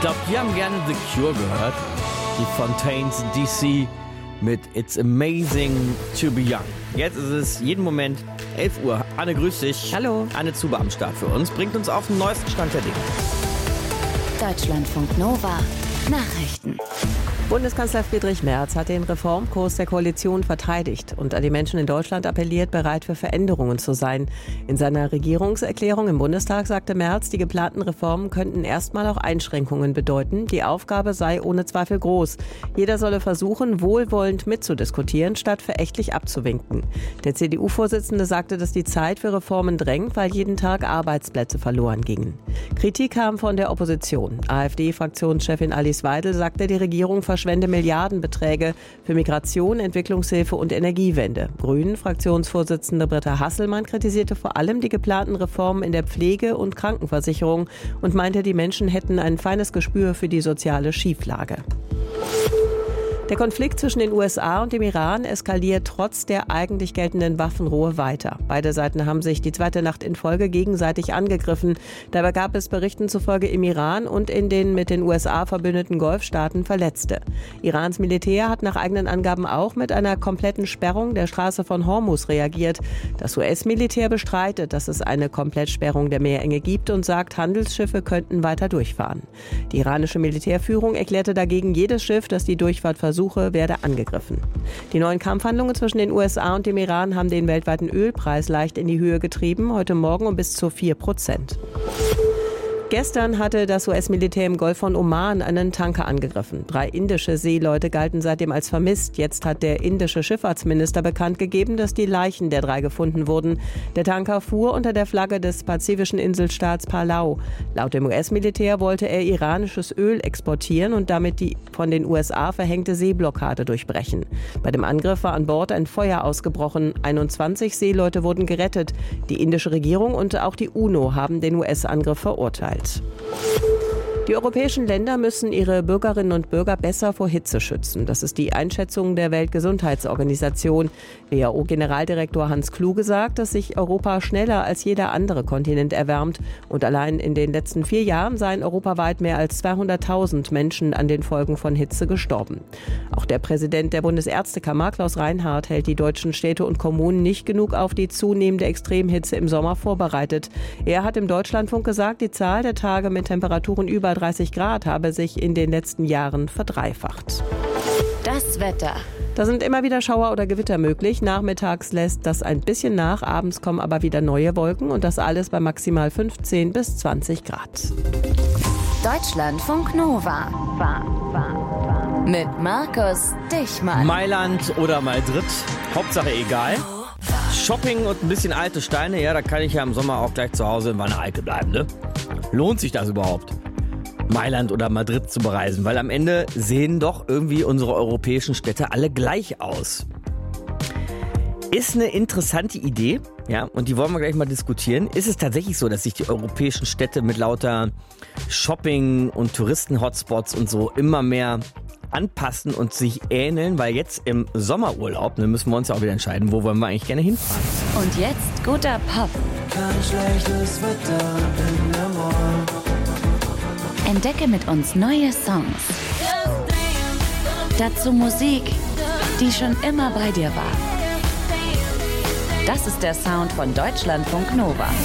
glaube, die haben gerne The Cure gehört. Die Fontaines DC mit It's Amazing to be Young. Jetzt ist es jeden Moment 11 Uhr. Anne, grüß dich. Hallo. Anne Zuber am Start für uns. Bringt uns auf den neuesten Stand der Dinge. Deutschlandfunk Nova. Nachrichten. Bundeskanzler Friedrich Merz hat den Reformkurs der Koalition verteidigt und an die Menschen in Deutschland appelliert, bereit für Veränderungen zu sein. In seiner Regierungserklärung im Bundestag sagte Merz, die geplanten Reformen könnten erstmal auch Einschränkungen bedeuten. Die Aufgabe sei ohne Zweifel groß. Jeder solle versuchen, wohlwollend mitzudiskutieren, statt verächtlich abzuwinken. Der CDU-Vorsitzende sagte, dass die Zeit für Reformen drängt, weil jeden Tag Arbeitsplätze verloren gingen. Kritik kam von der Opposition. AfD-Fraktionschefin Alice Weidel sagte, die Regierung verschwende Milliardenbeträge für Migration, Entwicklungshilfe und Energiewende. Grünen-Fraktionsvorsitzende Britta Hasselmann kritisierte vor allem die geplanten Reformen in der Pflege- und Krankenversicherung und meinte, die Menschen hätten ein feines Gespür für die soziale Schieflage. Der Konflikt zwischen den USA und dem Iran eskaliert trotz der eigentlich geltenden Waffenruhe weiter. Beide Seiten haben sich die zweite Nacht in Folge gegenseitig angegriffen. Dabei gab es Berichten zufolge im Iran und in den mit den USA verbündeten Golfstaaten Verletzte. Irans Militär hat nach eigenen Angaben auch mit einer kompletten Sperrung der Straße von Hormuz reagiert. Das US-Militär bestreitet, dass es eine Komplettsperrung der Meerenge gibt und sagt, Handelsschiffe könnten weiter durchfahren. Die iranische Militärführung erklärte dagegen, jedes Schiff, das die Durchfahrt versuche, werde angegriffen. Die neuen Kampfhandlungen zwischen den USA und dem Iran haben den weltweiten Ölpreis leicht in die Höhe getrieben, heute Morgen um bis zu 4%. Gestern hatte das US-Militär im Golf von Oman einen Tanker angegriffen. 3 indische Seeleute galten seitdem als vermisst. Jetzt hat der indische Schifffahrtsminister bekannt gegeben, dass die Leichen der 3 gefunden wurden. Der Tanker fuhr unter der Flagge des pazifischen Inselstaats Palau. Laut dem US-Militär wollte er iranisches Öl exportieren und damit die von den USA verhängte Seeblockade durchbrechen. Bei dem Angriff war an Bord ein Feuer ausgebrochen. 21 Seeleute wurden gerettet. Die indische Regierung und auch die UNO haben den US-Angriff verurteilt. Die europäischen Länder müssen ihre Bürgerinnen und Bürger besser vor Hitze schützen. Das ist die Einschätzung der Weltgesundheitsorganisation. WHO-Generaldirektor Hans Kluge sagt, dass sich Europa schneller als jeder andere Kontinent erwärmt. Und allein in den letzten 4 Jahren seien europaweit mehr als 200.000 Menschen an den Folgen von Hitze gestorben. Auch der Präsident der Bundesärztekammer, Klaus Reinhardt, hält die deutschen Städte und Kommunen nicht genug auf die zunehmende Extremhitze im Sommer vorbereitet. Er hat im Deutschlandfunk gesagt, die Zahl der Tage mit Temperaturen über 30 Grad habe sich in den letzten Jahren verdreifacht. Das Wetter. Da sind immer wieder Schauer oder Gewitter möglich. Nachmittags lässt das ein bisschen nach, abends kommen aber wieder neue Wolken und das alles bei maximal 15 bis 20 Grad. Deutschlandfunk Nova. Mit Markus Dichmann. Mailand oder Madrid, Hauptsache egal. Shopping und ein bisschen alte Steine, ja, da kann ich ja im Sommer auch gleich zu Hause in Wanne-Eickel bleiben, ne? Lohnt sich das überhaupt, Mailand oder Madrid zu bereisen? Weil am Ende sehen doch irgendwie unsere europäischen Städte alle gleich aus. Ist eine interessante Idee, ja, und die wollen wir gleich mal diskutieren. Ist es tatsächlich so, dass sich die europäischen Städte mit lauter Shopping- und Touristen-Hotspots und so immer mehr anpassen und sich ähneln? Weil jetzt im Sommerurlaub, ne, müssen wir uns ja auch wieder entscheiden, wo wollen wir eigentlich gerne hinfahren. Und jetzt guter Pop. Kein schlechtes Wetter in der Mall. Entdecke mit uns neue Songs. Dazu Musik, die schon immer bei dir war. Das ist der Sound von Deutschlandfunk Nova.